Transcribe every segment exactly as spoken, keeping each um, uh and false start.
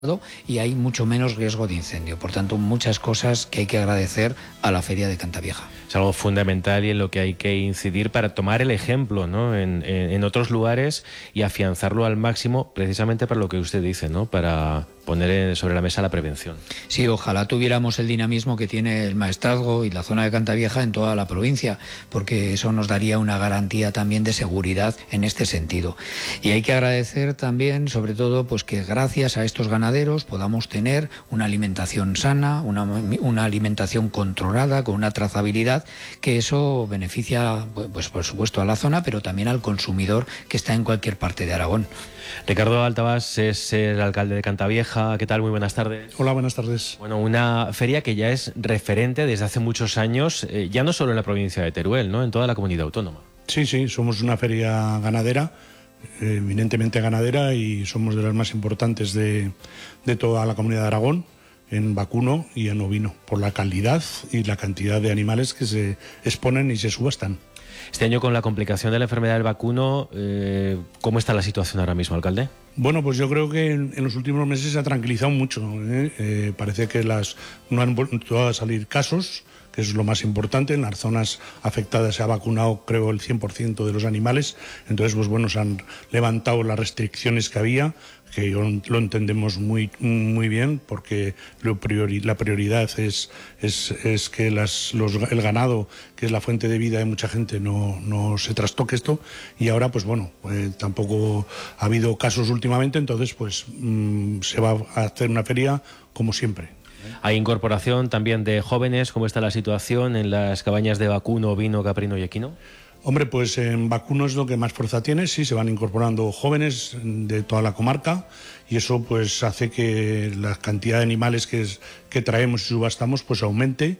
y hay mucho menos riesgo de incendio. Por tanto, muchas cosas que hay que agradecer a la Feria de Cantavieja. Es algo fundamental y en lo que hay que incidir para tomar el ejemplo, ¿no? en, en, en otros lugares y afianzarlo al máximo, precisamente para lo que usted dice, ¿no? Para poner sobre la mesa la prevención. Sí, ojalá tuviéramos el dinamismo que tiene el Maestrazgo y la zona de Cantavieja en toda la provincia, porque eso nos daría una garantía también de seguridad en este sentido. Y hay que agradecer también, sobre todo, pues que gracias a estos ganaderos podamos tener una alimentación sana, una, una alimentación controlada, con una trazabilidad, que eso beneficia, pues por supuesto, a la zona, pero también al consumidor que está en cualquier parte de Aragón. Ricardo Altabás es el alcalde de Cantavieja. ¿Qué tal? Muy buenas tardes. Hola, buenas tardes. Bueno, una feria que ya es referente desde hace muchos años, eh, ya no solo en la provincia de Teruel, ¿no? En toda la comunidad autónoma. Sí, sí, somos una feria ganadera, eh, eminentemente ganadera, y somos de las más importantes de, de toda la comunidad de Aragón, en vacuno y en ovino, por la calidad y la cantidad de animales que se exponen y se subastan. Este año, con la complicación de la enfermedad del vacuno, eh, ¿cómo está la situación ahora mismo, alcalde? Bueno, pues yo creo que en, en los últimos meses se ha tranquilizado mucho. ¿eh? Eh, parece que las, no han vuelto a salir casos, que es lo más importante. En las zonas afectadas se ha vacunado, creo, el cien por ciento de los animales. Entonces, pues bueno, se han levantado las restricciones que había, que lo entendemos muy muy bien, porque lo priori, la prioridad es, es, es que las, los, el ganado, que es la fuente de vida de mucha gente, no, no se trastoque esto. Y ahora, pues bueno, eh, tampoco ha habido casos últimamente, entonces pues mmm, se va a hacer una feria como siempre. Hay incorporación también de jóvenes. ¿Cómo está la situación en las cabañas de vacuno, ovino, caprino y equino? Hombre, pues en vacuno es lo que más fuerza tiene, sí, se van incorporando jóvenes de toda la comarca, y eso pues hace que la cantidad de animales que, es, que traemos y subastamos pues aumente,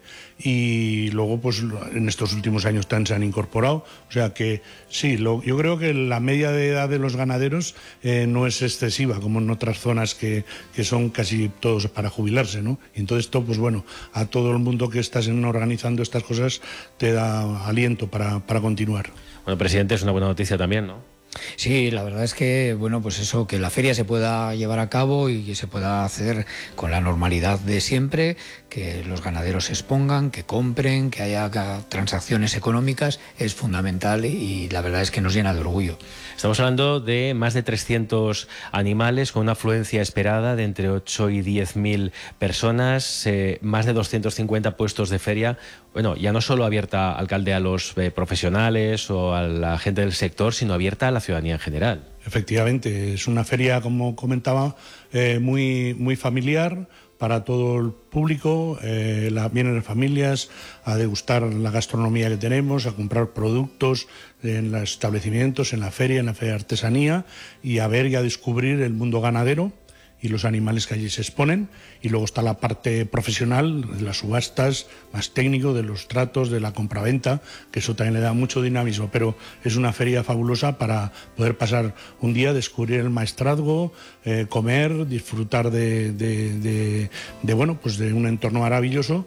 y luego pues en estos últimos años también se han incorporado, o sea que sí, lo, yo creo que la media de edad de los ganaderos eh, no es excesiva como en otras zonas que, que son casi todos para jubilarse, ¿no? Y entonces esto pues bueno, a todo el mundo que estás organizando estas cosas te da aliento para, para continuar. Bueno, presidente, es una buena noticia también, ¿no? Sí, la verdad es que, bueno, pues eso, que la feria se pueda llevar a cabo y que se pueda hacer con la normalidad de siempre, que los ganaderos se expongan, que compren, que haya transacciones económicas, es fundamental, y la verdad es que nos llena de orgullo. Estamos hablando de más de trescientos animales con una afluencia esperada de entre ocho y diez mil personas, eh, más de doscientos cincuenta puestos de feria. Bueno, ya no solo abierta, alcalde, a los eh, profesionales o a la gente del sector, sino abierta a la ciudadanía en general. Efectivamente, es una feria, como comentaba, eh, muy, muy familiar para todo el público. Eh, la, vienen las familias a degustar la gastronomía que tenemos, a comprar productos en los establecimientos, en la feria, en la feria de artesanía, y a ver y a descubrir el mundo ganadero y los animales que allí se exponen. Y luego está la parte profesional, de las subastas, más técnico, de los tratos, de la compraventa, que eso también le da mucho dinamismo. Pero es una feria fabulosa para poder pasar un día, descubrir el maestrazgo, eh, comer, disfrutar de, de, de, de, bueno, pues de un entorno maravilloso,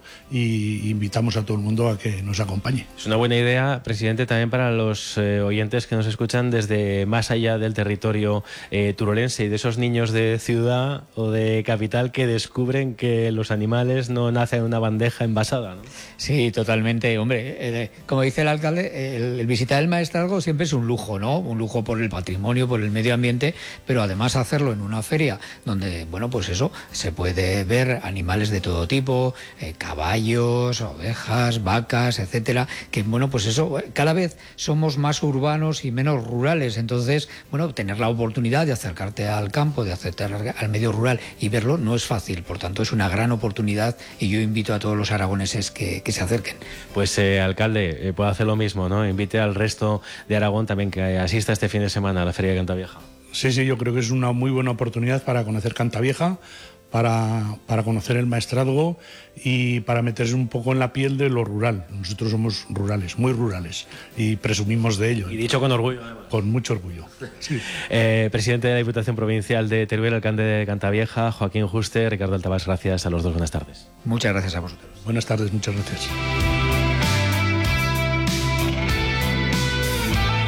y invitamos a todo el mundo a que nos acompañe. Es una buena idea, presidente, también para los eh, oyentes que nos escuchan desde más allá del territorio eh, turolense, y de esos niños de ciudad o de capital que descubren que los animales no nacen en una bandeja envasada, ¿no? Sí, totalmente. Hombre, eh, como dice el alcalde, el, el visitar el maestrazgo siempre es un lujo, ¿no? Un lujo por el patrimonio, por el medio ambiente, pero además hacerlo en una feria donde, bueno, pues eso, se puede ver animales de todo tipo, eh, caballos, ovejas, vacas, etcétera, que, bueno, pues eso, cada vez somos más urbanos y menos rurales. Entonces, bueno, tener la oportunidad de acercarte al campo, de acercarte al medio rural y verlo no es fácil. Por tanto, es una gran oportunidad, y yo invito a todos los aragoneses que, que se acerquen. Pues, eh, alcalde, eh, puede hacer lo mismo, ¿no? Invite al resto de Aragón también que asista este fin de semana a la Feria de Cantavieja. Sí, sí, yo creo que es una muy buena oportunidad para conocer Cantavieja, para, para conocer el maestrazgo y para meterse un poco en la piel de lo rural. Nosotros somos rurales, muy rurales, y presumimos de ello. Y dicho con orgullo, además. Con mucho orgullo. Sí. Eh, presidente de la Diputación Provincial de Teruel, alcalde de Cantavieja, Joaquín Juste, Ricardo Altabás, gracias a los dos. Buenas tardes. Muchas gracias a vosotros. Buenas tardes, muchas gracias. Gracias.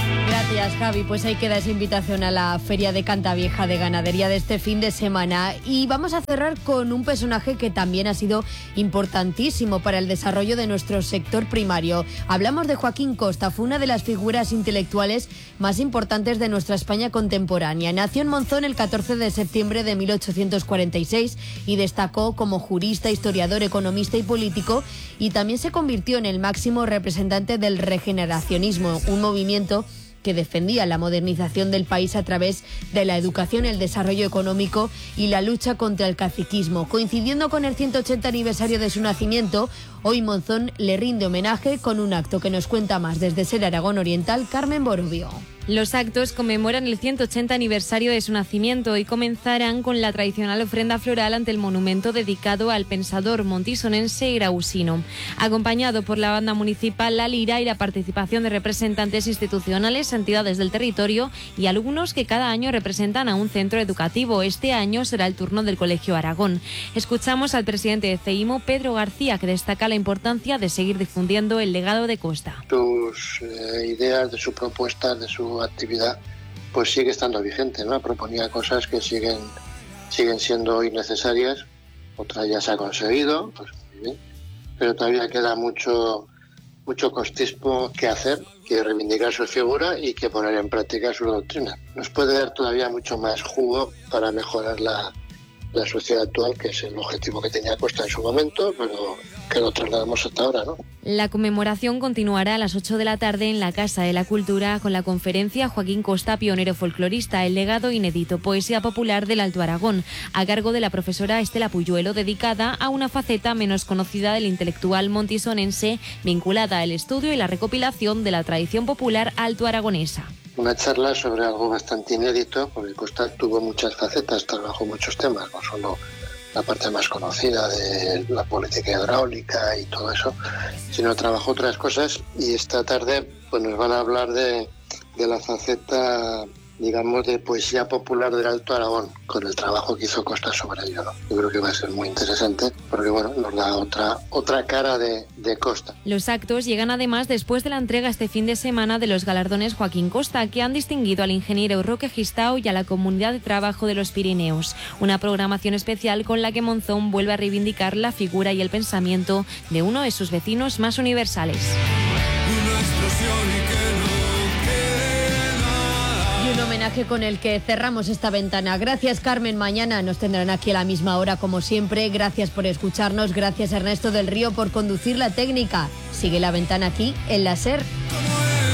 Gracias, Javi. Pues ahí queda esa invitación a la Feria de Cantavieja de Ganadería de este fin de semana. Y vamos a cerrar con un personaje que también ha sido importantísimo para el desarrollo de nuestro sector primario. Hablamos de Joaquín Costa, fue una de las figuras intelectuales más importantes de nuestra España contemporánea. Nació en Monzón el catorce de septiembre de mil ochocientos cuarenta y seis y destacó como jurista, historiador, economista y político, y también se convirtió en el máximo representante del regeneracionismo, un movimiento que defendía la modernización del país a través de la educación, el desarrollo económico y la lucha contra el caciquismo. Coincidiendo con el ciento ochenta aniversario de su nacimiento, hoy Monzón le rinde homenaje con un acto que nos cuenta más desde Ser Aragón Oriental, Carmen Borovio. Los actos conmemoran el ciento ochenta aniversario de su nacimiento y comenzarán con la tradicional ofrenda floral ante el monumento dedicado al pensador montisonense Grausino, acompañado por la banda municipal La Lira y la participación de representantes institucionales, entidades del territorio y alumnos que cada año representan a un centro educativo. Este año será el turno del Colegio Aragón. Escuchamos al presidente de CEIMO, Pedro García, que destaca la importancia de seguir difundiendo el legado de Costa. Sus eh, ideas, de sus propuestas, de su actividad, pues sigue estando vigente, ¿no? Proponía cosas que siguen siguen siendo hoy necesarias, otras ya se ha conseguido, pues muy bien, pero todavía queda mucho mucho costismo que hacer, que reivindicar su figura y que poner en práctica su doctrina. Nos puede dar todavía mucho más jugo para mejorar la, la sociedad actual, que es el objetivo que tenía Costa en su momento, pero que lo trasladamos hasta ahora, ¿no? La conmemoración continuará a las ocho de la tarde en la Casa de la Cultura con la conferencia Joaquín Costa, pionero folclorista, el legado inédito, poesía popular del Alto Aragón, a cargo de la profesora Estela Puyuelo, dedicada a una faceta menos conocida del intelectual montisonense, vinculada al estudio y la recopilación de la tradición popular alto-aragonesa. Una charla sobre algo bastante inédito, porque Costa tuvo muchas facetas, trabajó muchos temas, no solo la parte más conocida de la política hidráulica y todo eso, sino trabajó otras cosas, y esta tarde pues nos van a hablar de, de la faceta, digamos, de poesía popular del Alto Aragón, con el trabajo que hizo Costa sobre ello, ¿no? Yo creo que va a ser muy interesante, porque bueno, nos da otra, otra cara de, de Costa. Los actos llegan además después de la entrega este fin de semana de los galardones Joaquín Costa, que han distinguido al ingeniero Roque Gistao y a la Comunidad de Trabajo de los Pirineos. Una programación especial con la que Monzón vuelve a reivindicar la figura y el pensamiento de uno de sus vecinos más universales. Una explosión y que no Un homenaje con el que cerramos esta ventana. Gracias, Carmen. Mañana nos tendrán aquí a la misma hora, como siempre. Gracias por escucharnos. Gracias, Ernesto del Río, por conducir la técnica. Sigue la ventana aquí en la SER.